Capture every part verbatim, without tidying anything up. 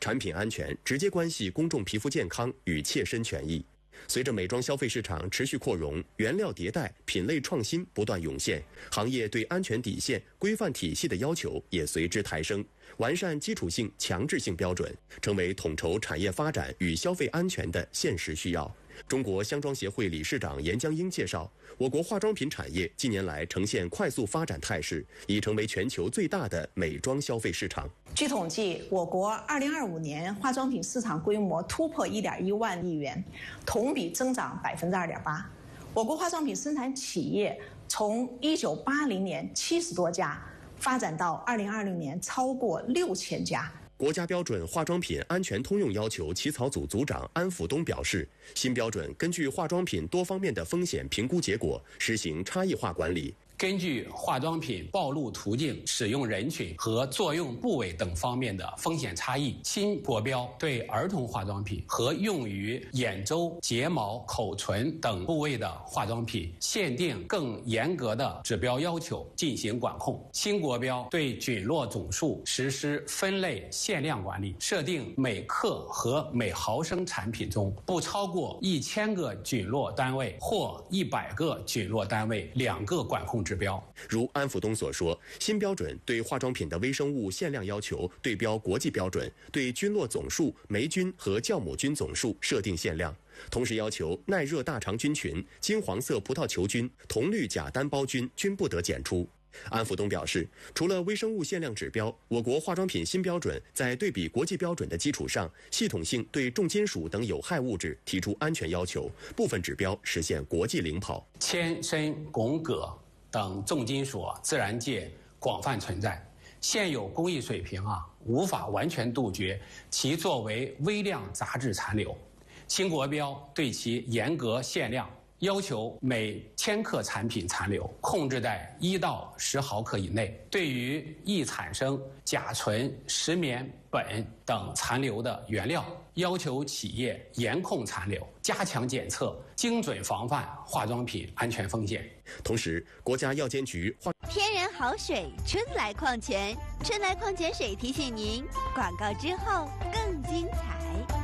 产品安全直接关系公众皮肤健康与切身权益。随着美妆消费市场持续扩容，原料迭代、品类创新不断涌现，行业对安全底线、规范体系的要求也随之抬升，完善基础性、强制性标准，成为统筹产业发展与消费安全的现实需要。中国香妆协会理事长严江英介绍，我国化妆品产业近年来呈现快速发展态势，已成为全球最大的美妆消费市场。 据统计，我国二零二五年化妆品市场规模突破一点一万亿元，同比增长百分之二点八。我国化妆品生产企业从一九八零年七十多家，发展到二零二零年超过六千家。 国家标准化妆品安全通用要求起草组组长安辅东表示，新标准根据化妆品多方面的风险评估结果，实行差异化管理。 根据化妆品暴露途径、使用人群和作用部位等方面的风险差异，新国标对儿童化妆品和用于眼周、睫毛、口唇等部位的化妆品限定更严格的指标要求进行管控。新国标对菌落总数实施分类限量管理，设定每克和每毫升产品中不超过一千个菌落单位或一百个菌落单位两个管控指标。 如安辅东所说，新标准对化妆品的微生物限量要求对标国际标准，对菌落总数、霉菌和酵母菌总数设定限量，同时要求耐热大肠菌群、金黄色葡萄球菌、铜绿假单胞菌均不得检出。安辅东表示，除了微生物限量指标，我国化妆品新标准在对比国际标准的基础上，系统性对重金属等有害物质提出安全要求，部分指标实现国际领跑。 铅、砷、汞、铬等重金属自然界广泛存在，现有工艺水平啊，无法完全杜绝其作为微量杂质残留。新国标对其严格限量，要求每千克产品残留控制在一到十毫克以内。对于易产生甲醇、石棉、苯等残留的原料，要求企业严控残留，加强检测，精准防范化妆品安全风险。 同时，国家药监局化天然好水，春来矿泉，春来矿泉水提醒您，广告之后更精彩。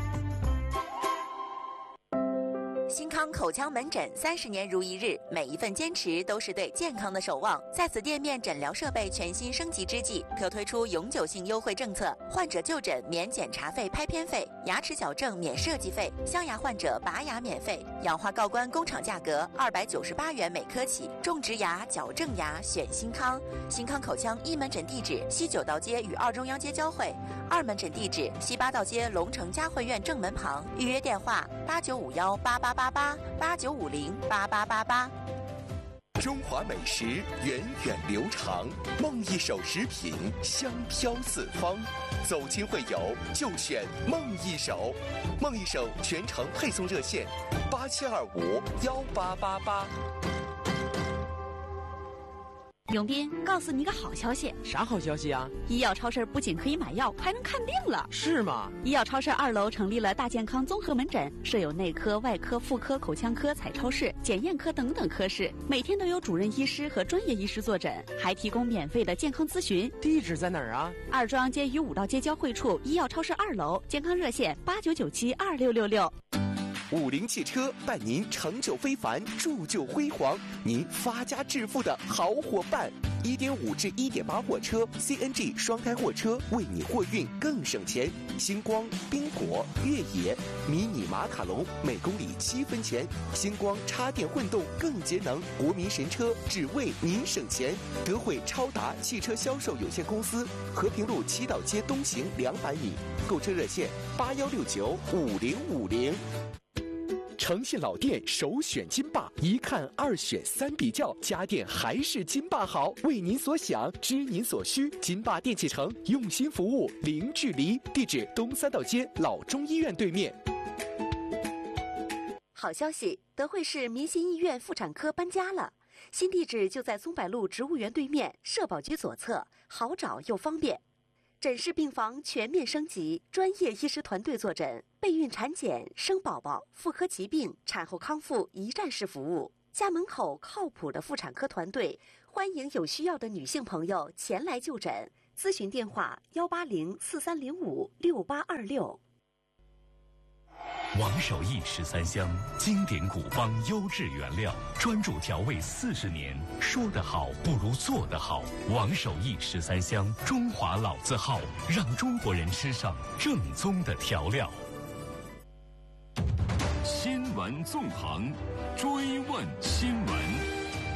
新康口腔门诊三十年如一日，每一份坚持都是对健康的守望。在此店面诊疗设备全新升级之际，可推出永久性优惠政策：患者就诊免检查费、拍片费；牙齿矫正免设计费；镶牙患者拔牙免费；氧化锆关工厂价格二百九十八元每颗起。种植牙、矫正牙选新康。新康口腔一门诊地址：西九道街与二中央街交汇；二门诊地址：西八道街龙城嘉汇苑正门旁。预约电话：八九五幺八八八八八九五零八八八八。 中华美食源远流长，梦一手食品香飘四方。走亲会友就选梦一手，梦一手全程配送热线：八七二五幺八八八。 永斌，告诉你个好消息。 啥好消息啊？ 医药超市不仅可以买药，还能看病了。 是吗？ 医药超市二楼成立了大健康综合门诊，设有内科、外科、妇科、口腔科、彩超室、检验科等等科室，每天都有主任医师和专业医师坐诊，还提供免费的健康咨询。 地址在哪儿啊？ 二中央街与五道街交汇处，医药超市二楼，健康热线八九九七二六六六。 五菱汽车伴您成就非凡，铸就辉煌，您发家致富的好伙伴。一点五至一点八货车 C N G 双开货车，为你货运更省钱。星光、冰果、越野、迷你马卡龙每公里七分钱。星光插电混动更节能，国民神车只为您省钱。德惠超达汽车销售有限公司，和平路七道街东行两百米。购车热线八幺六九五零五零。诚信老店首选金霸，一看二选三比较，家电还是金霸好。为您所想，知您所需，金霸电器城用心服务，零距离。地址：东三道街老中医院对面。 好消息，德惠市民心医院妇产科搬家了，新地址就在松柏路植物园对面，社保局左侧，好找又方便。诊室病房全面升级，专业医师团队坐诊，备孕产检、生宝宝、妇科疾病、产后康复一站式服务。家门口靠谱的妇产科团队，欢迎有需要的女性朋友前来就诊。 咨询电话幺八零四三零五六八二六。 王守义十三香，经典古方优质原料，专注调味四十年。说得好不如做得好。王守义十三香，中华老字号，让中国人吃上正宗的调料。新闻纵横，追问新闻。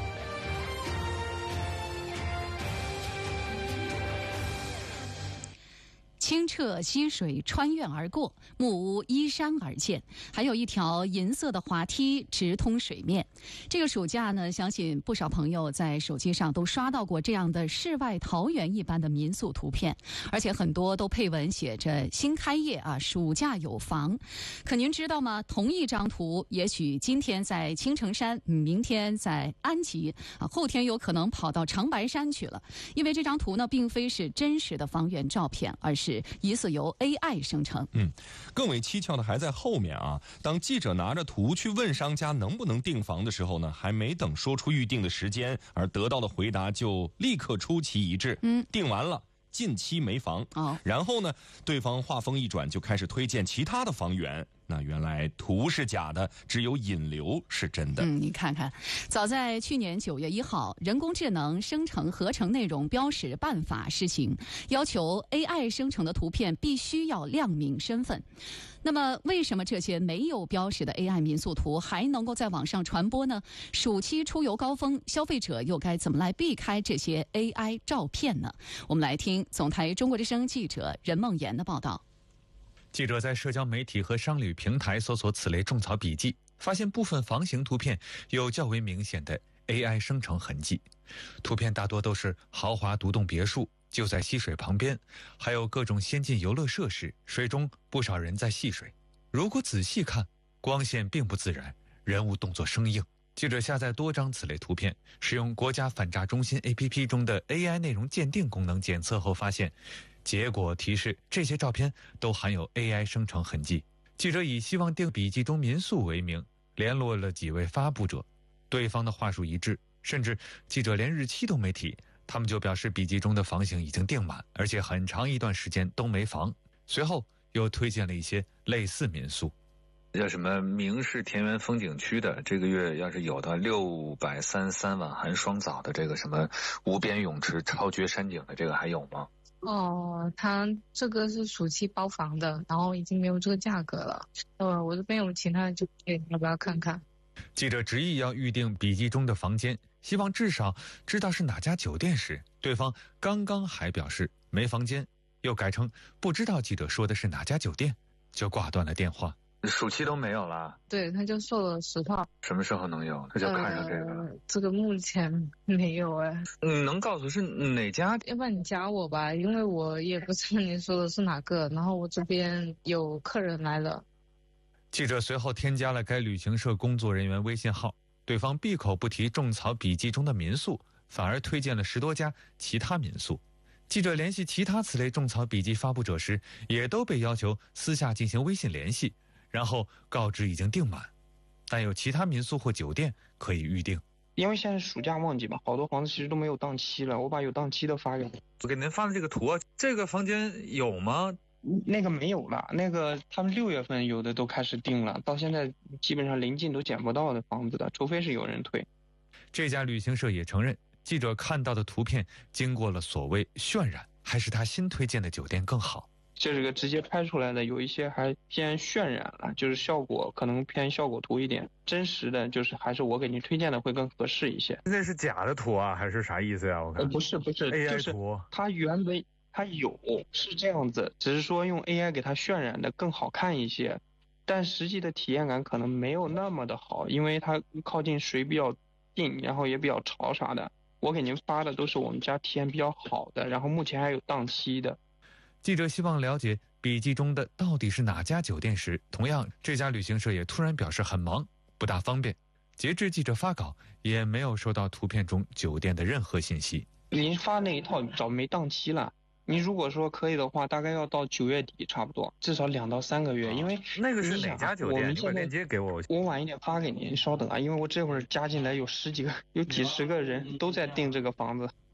清澈溪水穿院而过，木屋依山而建，还有一条银色的滑梯直通水面。这个暑假呢，相信不少朋友在手机上都刷到过这样的世外桃源一般的民宿图片，而且很多都配文写着新开业啊，暑假有房。可您知道吗？同一张图，也许今天在青城山，明天在安吉啊，后天有可能跑到长白山去了。因为这张图呢，并非是真实的房源照片，而是疑似由 A I 生成。 嗯，更为蹊跷的还在后面啊！当记者拿着图去问商家能不能订房的时候呢，还没等说出预定的时间，而得到的回答就立刻出奇一致。嗯，订完了，近期没房。哦，然后呢，对方话锋一转，就开始推荐其他的房源。那原来图是假的，只有引流是真的。 嗯，你看看，早在去年九月一号，人工智能生成合成内容标识办法施行，要求 A I 生成的图片必须要亮明身份。那么，为什么这些没有标识的 A I 民宿图还能够在网上传播呢？暑期出游高峰，消费者又该怎么来避开这些 A I 照片呢？我们来听总台中国之声记者任梦妍的报道。 记者在社交媒体和商旅平台搜索此类种草笔记，发现部分房型图片有较为明显的 A I 生成痕迹。图片大多都是豪华独栋别墅，就在溪水旁边，还有各种先进游乐设施，水中不少人在戏水。如果仔细看，光线并不自然，人物动作生硬。记者下载多张此类图片，使用国家反诈中心 A P P 中的 A I 内容鉴定功能检测后发现，结果提示这些照片都含有 A I 生成痕迹。记者以希望订笔记中民宿为名，联络了几位发布者，对方的话术一致，甚至记者连日期都没提，他们就表示笔记中的房型已经订满，而且很长一段时间都没房。随后又推荐了一些类似民宿， 叫什么明市田园风景区的，这个月要是有的六百三十三晚含双早的这个什么无边泳池超绝山景的，这个还有吗？ 哦，他这个是暑期包房的，然后已经没有这个价格了。呃，我这边有其他的酒店，要不要看看？ 记者执意要预定笔记中的房间，希望至少知道是哪家酒店时，对方刚刚还表示没房间，又改成不知道记者说的是哪家酒店，就挂断了电话。 暑期都没有了？ 对，他就说了实话。 什么时候能有？他就看上这个了。 呃、这个目前没有哎。 嗯，能告诉是哪家？ 要不然你加我吧，因为我也不知道你说的是哪个，然后我这边有客人来了。 记者随后添加了该旅行社工作人员微信号，对方闭口不提种草笔记中的民宿，反而推荐了十多家其他民宿。记者联系其他此类种草笔记发布者时，也都被要求私下进行微信联系，然后告知已经订满，但有其他民宿或酒店可以预定。 因为现在暑假旺季嘛，好多房子其实都没有档期了，我把有档期的发给你。 我给您发的这个图啊，这个房间有吗？ 那个没有了，那个他们六月份有的都开始订了，到现在基本上临近都捡不到的房子的，除非是有人退。 这家旅行社也承认，记者看到的图片经过了所谓渲染，还是他新推荐的酒店更好。 这个直接拍出来的有一些还偏渲染了，就是效果可能偏效果图一点，真实的就是还是我给您推荐的会更合适一些。 那是假的图啊，还是啥意思呀？我看、 呃、不是不是 A I 图， 就是它原本它有是这样子，只是说用 A I 给它渲染的更好看一些，但实际的体验感可能没有那么的好，因为它靠近水比较近，然后也比较潮啥的。我给您发的都是我们家体验比较好的，然后目前还有档期的。 记者希望了解笔记中的到底是哪家酒店时，同样这家旅行社也突然表示很忙，不大方便。截至记者发稿，也没有收到图片中酒店的任何信息。 您发那一套早没档期了，您如果说可以的话，大概要到九月底差不多，至少两到三个月。啊、因为那个是哪家酒店？你把链接给我， 我晚一点发给您，稍等啊，因为我这会儿加进来有十几个，有几十个人都在订这个房子。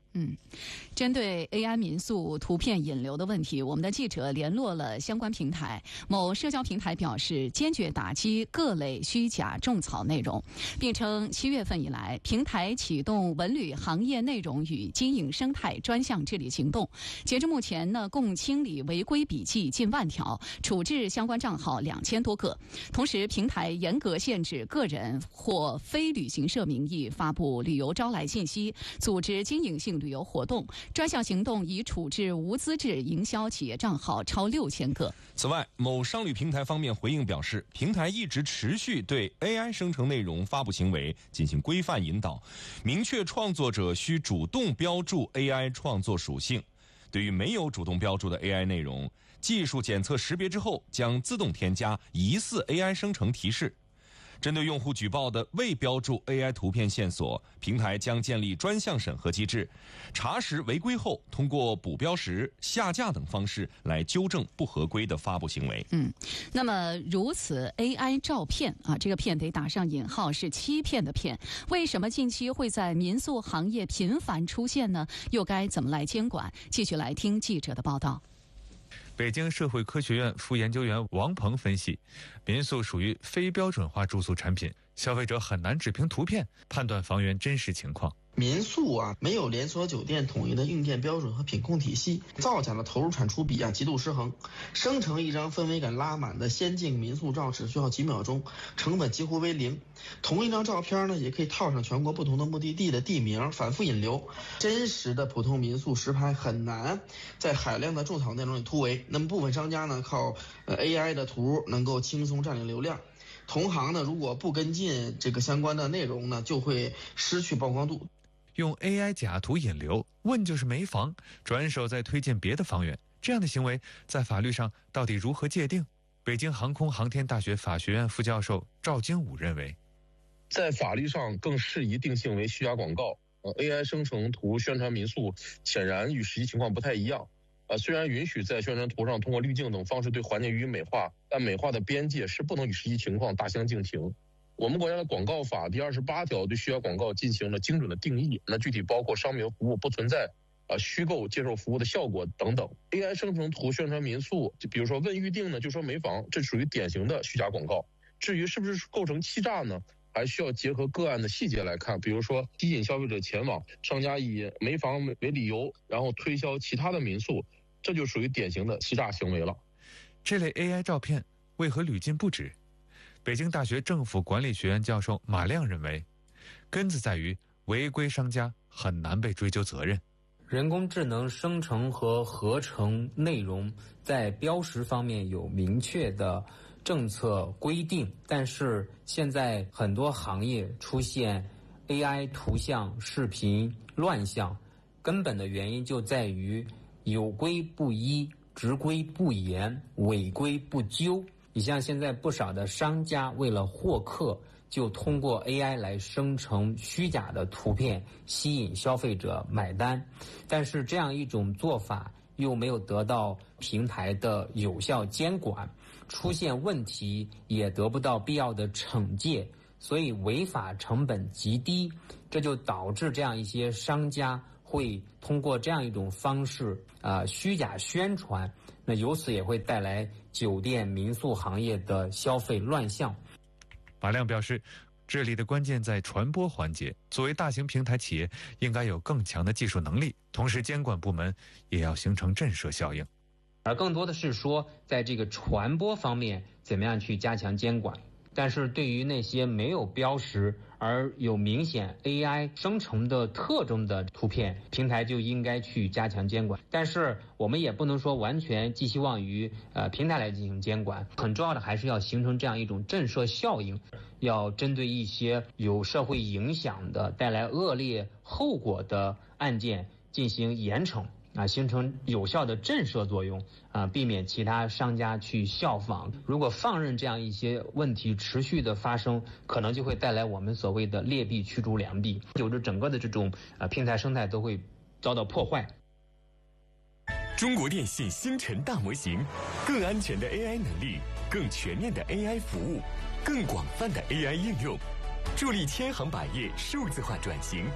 嗯，针对 A I 民宿图片引流的问题，我们的记者联络了相关平台。某社交平台表示，坚决打击各类虚假种草内容，并称七月份以来，平台启动文旅行业内容与经营生态专项治理行动。截至目前呢，共清理违规笔记近万条，处置相关账号两千多个。同时，平台严格限制个人或非旅行社名义发布旅游招来信息，组织经营性旅游活动。专项行动已处置无资质营销企业账号超六千个。 此外，某商旅平台方面回应表示，平台一直持续对 A I 生成内容发布行为进行规范引导，明确创作者需主动标注 A I 创作属性。对于没有主动标注的 A I 内容，技术检测识别之后将自动添加疑似 A I 生成提示。针对用户举报的未标注 A I 图片线索，平台将建立专项审核机制，查实违规后，通过补标识、下架等方式来纠正不合规的发布行为。 嗯，那么如此 A I 照骗啊，这个骗得打上引号，是欺骗的骗。为什么近期会在民宿行业频繁出现呢？又该怎么来监管？继续来听记者的报道。 北京社会科学院副研究员王鹏分析，民宿属于非标准化住宿产品，消费者很难只凭图片判断房源真实情况。 民宿啊，没有连锁酒店统一的硬件标准和品控体系，造假的投入产出比啊极度失衡。生成一张氛围感拉满的先进民宿照只需要几秒钟，成本几乎为零。同一张照片呢，也可以套上全国不同的目的地的地名，反复引流。真实的普通民宿实拍很难在海量的种草内容里突围。那么部分商家呢，靠呃 A I 的图能够轻松占领流量。同行呢，如果不跟进这个相关的内容呢，就会失去曝光度。 用 A I 假图引流，问就是没房，转手再推荐别的房源，这样的行为在法律上到底如何界定？北京航空航天大学法学院副教授赵金武认为， 在法律上更适宜定性为虚假广告。呃 A I 生成图宣传民宿，显然与实际情况不太一样。呃，虽然允许在宣传图上通过滤镜等方式对环境予以美化，但美化的边界是不能与实际情况大相径庭。我们国家的广告法第二十八条对虚假广告进行了精准的定义，那具体包括商品服务不存在呃虚构接受服务的效果等等。A I 生成图宣传民宿，就比如说问预定呢就说没房，这属于典型的虚假广告。至于是不是构成欺诈呢，还需要结合个案的细节来看，比如说吸引消费者前往，商家以没房为理由，然后推销其他的民宿，这就属于典型的欺诈行为了。 这类 A I 照片为何屡禁不止？北京大学政府管理学院教授马亮认为，根子在于违规商家很难被追究责任。 人工智能生成和合成内容在标识方面有明确的政策规定，但是现在很多行业出现 A I 图像、视频乱象，根本的原因就在于有规不依、执规不严、违规不究。你像现在不少的商家为了获客，就通过 A I 来生成虚假的图片，吸引消费者买单。但是这样一种做法又没有得到平台的有效监管，出现问题也得不到必要的惩戒，所以违法成本极低，这就导致这样一些商家会通过这样一种方式啊、呃、虚假宣传，那由此也会带来酒店民宿行业的消费乱象。 马亮表示，这里的关键在传播环节，作为大型平台企业应该有更强的技术能力，同时监管部门也要形成震慑效应。 而更多的是说在这个传播方面怎么样去加强监管。但是对于那些没有标识而有明显 A I 生成的特征的图片，平台就应该去加强监管。但是我们也不能说完全寄希望于呃平台来进行监管，很重要的还是要形成这样一种震慑效应，要针对一些有社会影响的、带来恶劣后果的案件进行严惩。啊，形成有效的震慑作用啊，避免其他商家去效仿。如果放任这样一些问题持续的发生，可能就会带来我们所谓的劣币驱逐良币，有着整个的这种啊平台生态都会遭到破坏。 中国电信星辰大模型，更安全的 A I 能力，更全面的 A I 服务，更广泛的 A I 应用，助力千行百业数字化转型。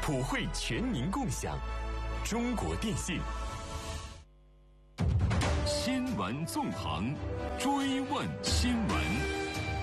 普惠全民共享。中国电信。新闻纵横，追问新闻。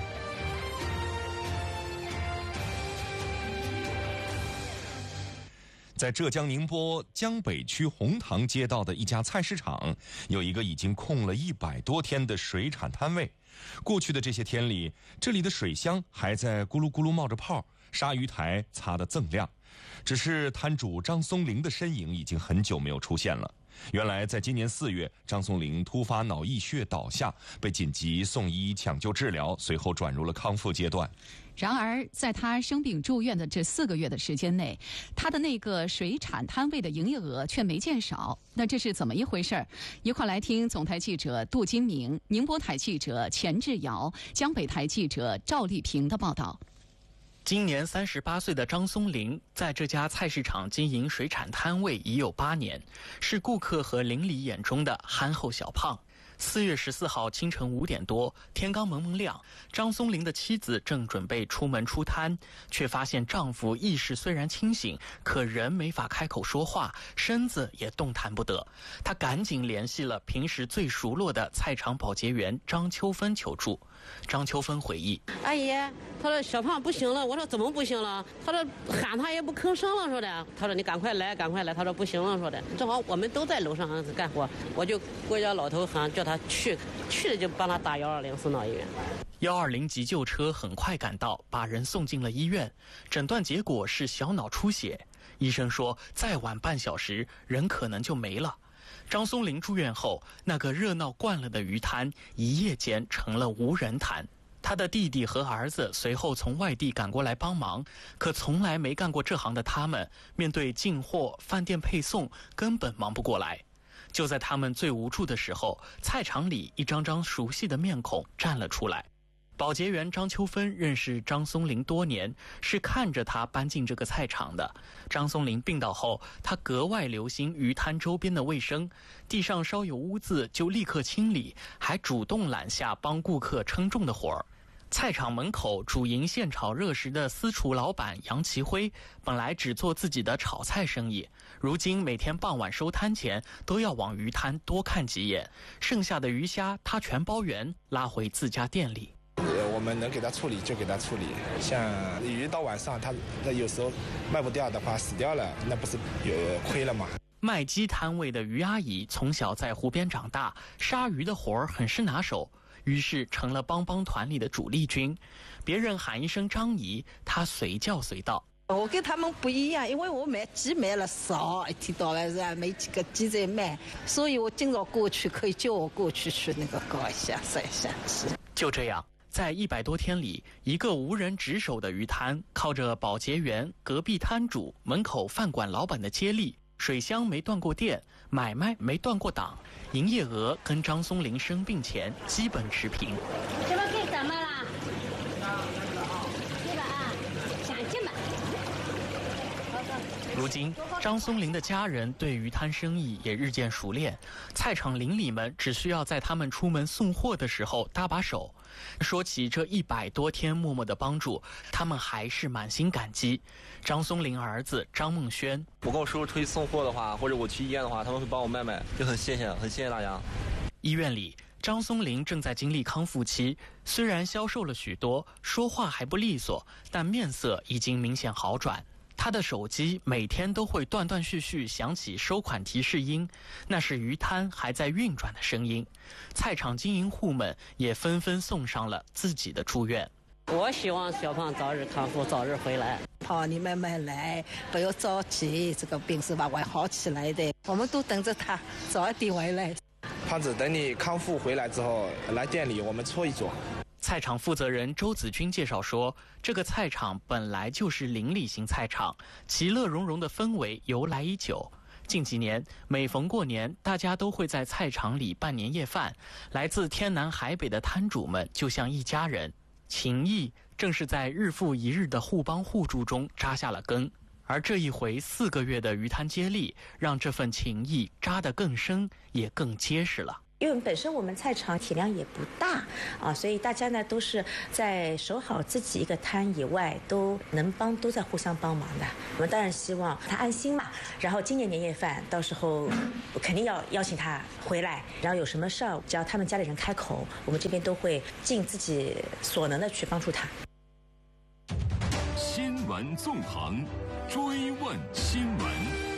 在浙江宁波江北区红塘街道的一家菜市场，有一个已经空了一百多天的水产摊位。过去的这些天里，这里的水箱还在咕噜咕噜冒着泡，鲨鱼台擦得锃亮。只是摊主张松龄的身影已经很久没有出现了。原来在今年四月，张松龄突发脑溢血倒下，被紧急送医抢救治疗，随后转入了康复阶段。 然而，在他生病住院的这四个月的时间内，他的那个水产摊位的营业额却没见少。那这是怎么一回事？一块来听总台记者杜金明、宁波台记者钱志尧、江北台记者赵丽萍的报道。 今年三十八岁的张松龄在这家菜市场经营水产摊位已有八年，是顾客和邻里眼中的憨厚小胖。四月十四号清晨五点多，天刚蒙蒙亮，张松龄的妻子正准备出门出摊，却发现丈夫意识虽然清醒，可人没法开口说话，身子也动弹不得。她赶紧联系了平时最熟络的菜场保洁员张秋芬求助。张秋芬回忆：“ 阿姨，他说小胖不行了。我说怎么不行了？他说喊他也不吭声了，说的。他说你赶快来，赶快来。他说不行了，说的。正好我们都在楼上干活，我就国家老头喊叫他去，去了就帮他打幺二零送到医院。 幺二零急救车很快赶到，把人送进了医院。诊断结果是小脑出血，医生说再晚半小时人可能就没了。”张松龄住院后，那个热闹惯了的鱼摊一夜间成了无人摊。他的弟弟和儿子随后从外地赶过来帮忙，可从来没干过这行的他们，面对进货、饭店配送，根本忙不过来。就在他们最无助的时候，菜场里一张张熟悉的面孔站了出来。保洁员张秋芬认识张松龄多年，是看着他搬进这个菜场的。张松龄病倒后，他格外留心鱼摊周边的卫生，地上稍有污渍就立刻清理，还主动揽下帮顾客称重的活儿。菜场门口主营现炒热食的私厨老板杨其辉，本来只做自己的炒菜生意，如今每天傍晚收摊前都要往鱼摊多看几眼，剩下的鱼虾他全包圆，拉回自家店里。 我们能给他处理就给他处理，像鱼到晚上他那有时候卖不掉的话死掉了，那不是有亏了吗？ 卖鸡摊位的于阿姨从小在湖边长大，杀鱼的活儿很是拿手，于是成了帮帮团里的主力军。别人喊一声张姨，她随叫随到。 我跟他们不一样，因为我卖鸡卖了少，一天到晚是没几个鸡在卖，所以我经常过去，可以叫我过去去那个搞一下晒一下鸡。 就这样，在一百多天里，一个无人值守的鱼摊，靠着保洁员、隔壁摊主、门口饭馆老板的接力，水箱没断过电，买卖没断过档，营业额跟张松龄生病前基本持平。 这个给怎么了？这个啊，想进吧。 如今，张松龄的家人对鱼摊生意也日渐熟练，菜场邻里们只需要在他们出门送货的时候搭把手。说起这一百多天默默的帮助，他们还是满心感激。张松龄儿子张梦轩：“ 我跟我叔叔出去送货的话，或者我去医院的话，他们会帮我卖卖，就很谢谢，很谢谢大家。” 医院里，张松龄正在经历康复期，虽然消瘦了许多，说话还不利索，但面色已经明显好转。他的手机每天都会断断续续响起收款提示音，那是鱼摊还在运转的声音。菜场经营户们也纷纷送上了自己的祝愿。 我希望小胖早日康复，早日回来。 胖，你慢慢来，不要着急，这个病是吧会好起来的，我们都等着他早一点回来。 胖子，等你康复回来之后，来店里我们搓一搓。 菜场负责人周子军介绍说，这个菜场本来就是邻里型菜场，其乐融融的氛围由来已久。近几年，每逢过年，大家都会在菜场里办年夜饭，来自天南海北的摊主们就像一家人，情谊正是在日复一日的互帮互助中扎下了根。而这一回四个月的鱼摊接力，让这份情谊扎得更深，也更结实了。 因为本身我们菜场体量也不大啊，所以大家呢都是在守好自己一个摊以外，都能帮，都在互相帮忙的。我们当然希望他安心嘛。然后今年年夜饭到时候肯定要邀请他回来，然后有什么事儿，只要他们家里人开口，我们这边都会尽自己所能的去帮助他。 新闻纵横，追问新闻。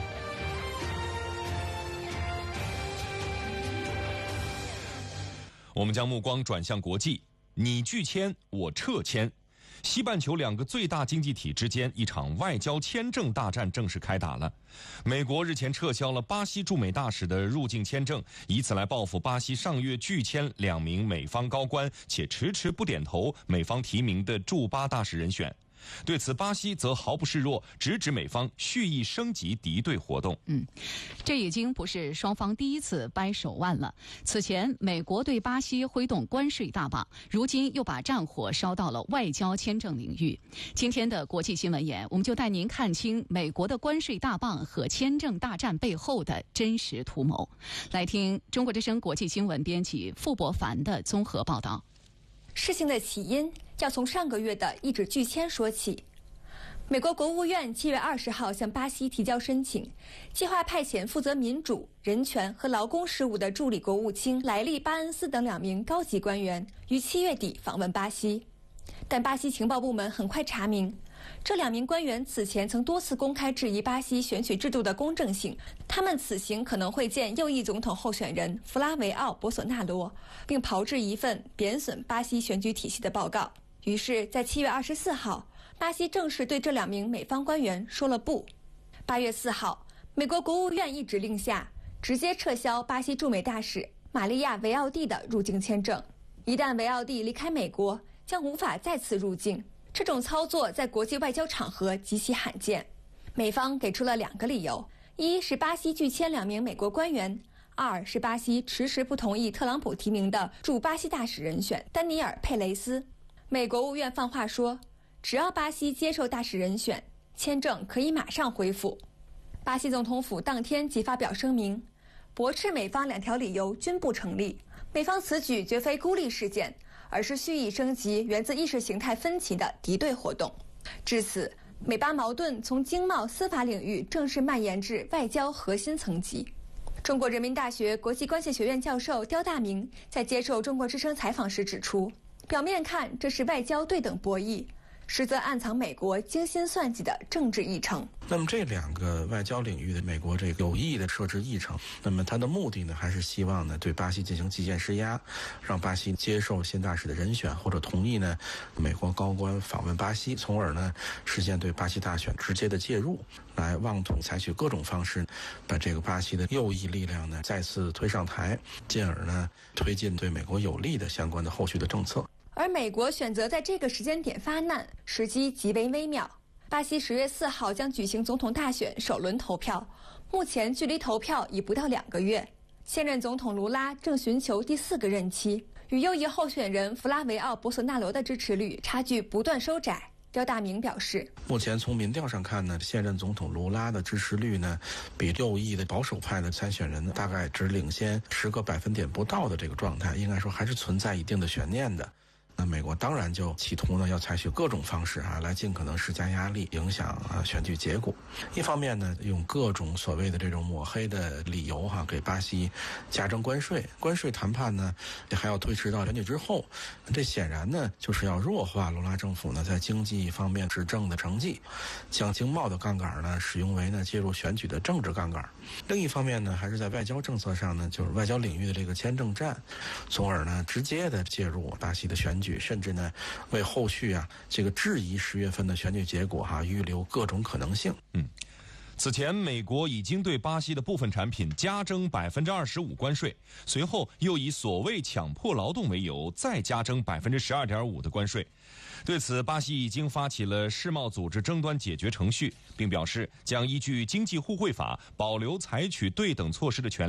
我们将目光转向国际，你拒签，我撤签。西半球两个最大经济体之间一场外交签证大战正式开打了。美国日前撤销了巴西驻美大使的入境签证，以此来报复巴西上月拒签两名美方高官且迟迟不点头美方提名的驻巴大使人选。对此，巴西则毫不示弱，直指美方蓄意升级敌对活动。 嗯，这已经不是双方第一次掰手腕了。此前，美国对巴西挥动关税大棒，如今又把战火烧到了外交签证领域。今天的国际新闻眼，我们就带您看清美国的关税大棒和签证大战背后的真实图谋。来听中国之声国际新闻编辑傅博凡的综合报道。 事情的起因要从上个月的一纸拒签说起。美国国务院七月二十号向巴西提交申请，计划派遣负责民主、人权和劳工事务的助理国务卿莱利·巴恩斯等两名高级官员于七月底访问巴西。但巴西情报部门很快查明，这两名官员此前曾多次公开质疑巴西选举制度的公正性，他们此行可能会见右翼总统候选人弗拉维奥·博索纳罗，并炮制一份贬损巴西选举体系的报告。于是，在七月二十四号，巴西正式对这两名美方官员说了不。八月四号，美国国务院一指令下，直接撤销巴西驻美大使玛利亚·维奥蒂的入境签证。一旦维奥蒂离开美国，将无法再次入境。这种操作在国际外交场合极其罕见。美方给出了两个理由：一是巴西拒签两名美国官员；二是巴西迟迟不同意特朗普提名的驻巴西大使人选丹尼尔·佩雷斯。美国务院放话说，只要巴西接受大使人选，签证可以马上恢复。巴西总统府当天即发表声明，驳斥美方两条理由均不成立。美方此举绝非孤立事件，而是蓄意升级源自意识形态分歧的敌对活动。至此，美巴矛盾从经贸、司法领域正式蔓延至外交核心层级。中国人民大学国际关系学院教授刁大明在接受中国之声采访时指出，表面看这是外交对等博弈，实则暗藏美国精心算计的政治议程。 那么这两个外交领域的美国这个有意的设置议程，那么它的目的呢，还是希望呢对巴西进行极限施压，让巴西接受新大使的人选，或者同意呢美国高官访问巴西，从而呢实现对巴西大选直接的介入，来妄图采取各种方式把这个巴西的右翼力量呢再次推上台，进而呢推进对美国有利的相关的后续的政策。 而美国选择在这个时间点发难，时机极为微妙。巴西十月四号将举行总统大选首轮投票，目前距离投票已不到两个月。现任总统卢拉正寻求第四个任期，与右翼候选人弗拉维奥·博索纳罗的支持率差距不断收窄。刁大明表示， 目前从民调上看呢，现任总统卢拉的支持率呢，比右翼的保守派的参选人呢，大概只领先十个百分点不到的这个状态，应该说还是存在一定的悬念的。那美国当然就企图呢，要采取各种方式啊，来尽可能施加压力，影响啊选举结果。一方面呢，用各种所谓的这种抹黑的理由哈、啊，给巴西加征关税。关税谈判呢，也还要推迟到选举之后。这显然呢，就是要弱化卢拉政府呢在经济方面执政的成绩，将经贸的杠杆呢使用为呢介入选举的政治杠杆。另一方面呢，还是在外交政策上呢，就是外交领域的这个签证战，从而呢直接的介入巴西的选举。甚至呢，为后续啊这个质疑十月份的选举结果哈、啊、预留各种可能性。 嗯，此前美国已经对巴西的部分产品加征百分之二十五关税，随后又以所谓强迫劳动为由，再加征百分之十二点五的关税。对此，巴西已经发起了世贸组织争端解决程序，并表示将依据经济互惠法保留采取对等措施的权利。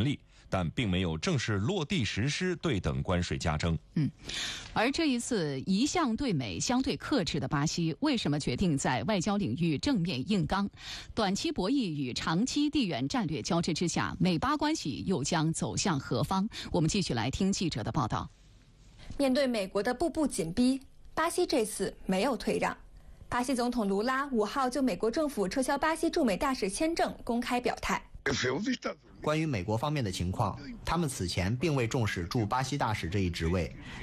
但并没有正式落地实施对等关税加征。 嗯，而这一次一向对美相对克制的巴西，为什么决定在外交领域正面硬刚？短期博弈与长期地缘战略交织之下，美巴关系又将走向何方？我们继续来听记者的报道。 面对美国的步步紧逼，巴西这次没有退让。巴西总统卢拉五号就美国政府撤销巴西驻美大使签证公开表态。 关于美国方面的情况，他们此前并未重视驻巴西大使这一职位，